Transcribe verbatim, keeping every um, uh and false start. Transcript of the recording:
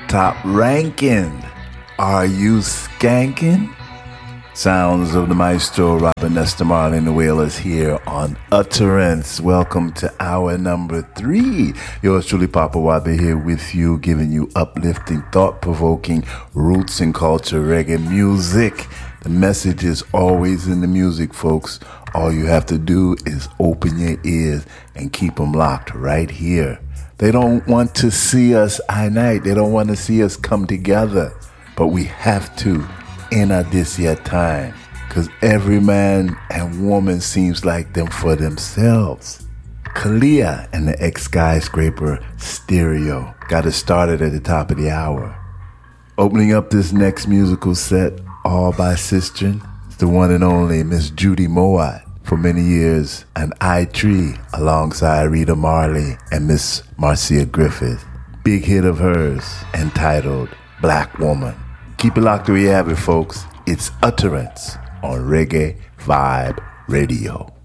Top ranking. Are you skanking? Sounds of the maestro Robin Nesta Marley and the Wailers here on Utterance. Welcome to hour number three. Yours truly, Papa Wabi, here with you, giving you uplifting, thought-provoking roots and culture reggae music. The message is always in the music, folks. All you have to do is open your ears and keep them locked right here. They don't want to see us unite. They don't want to see us come together. But we have to in a this yet time. Because every man and woman seems like them for themselves. Kalia and the ex-skyscraper Stereo got us started at the top of the hour. Opening up this next musical set, all by Sistren, is the one and only Miss Judy Mowatt. For many years, an I-Tree alongside Rita Marley and Miss Marcia Griffith. Big hit of hers entitled Black Woman. Keep it locked where you have it, folks. It's Utterance on Reggae Vibe Radio.